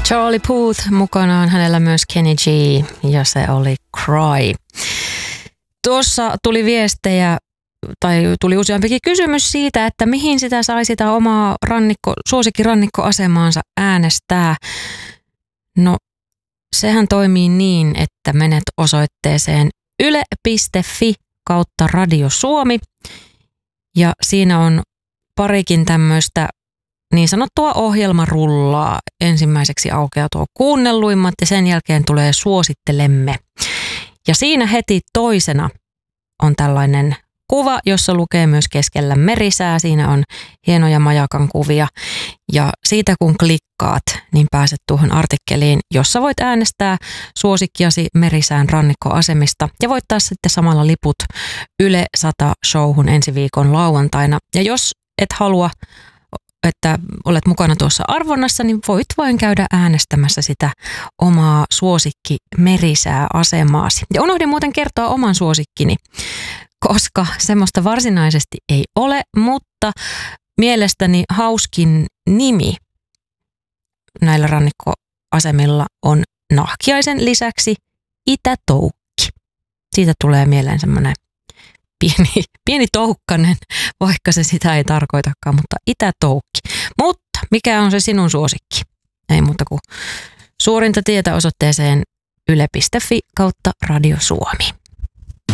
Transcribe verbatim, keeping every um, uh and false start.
Charlie Puth, mukanaan hänellä myös Kenny G ja se oli Cry. Tuossa tuli viestejä tai tuli useampikin kysymys siitä, että mihin sitä sai sitä omaa rannikko, suosikkirannikkoasemaansa äänestää. No sehän toimii niin, että menet osoitteeseen yle piste fi kautta Radio Suomi ja siinä on parikin tämmöistä niin sanottua ohjelmarullaa. Ensimmäiseksi aukeaa tuo kuunnelluimmat ja sen jälkeen tulee suosittelemme. Ja siinä heti toisena on tällainen kuva, jossa lukee myös keskellä merisää. Siinä on hienoja majakan kuvia ja siitä kun klikkaat, niin pääset tuohon artikkeliin, jossa voit äänestää suosikkiasi merisään rannikkoasemista ja voittaa sitten samalla liput Yle sata showhun ensi viikon lauantaina. Ja jos et halua, että olet mukana tuossa arvonnassa, niin voit vain käydä äänestämässä sitä omaa suosikki merisää asemaasi. Ja unohdin muuten kertoa oman suosikkini, koska semmoista varsinaisesti ei ole, mutta mielestäni hauskin nimi näillä rannikkoasemilla on Nahkiaisen lisäksi Itä-Toukki. Siitä tulee mieleen semmoinen pieni, pieni toukkanen, vaikka se sitä ei tarkoitakaan, mutta Itä-Toukki. Mutta mikä on se sinun suosikki? Ei muuta kuin suurinta tietä osoitteeseen yle piste fi kautta Radio Suomi.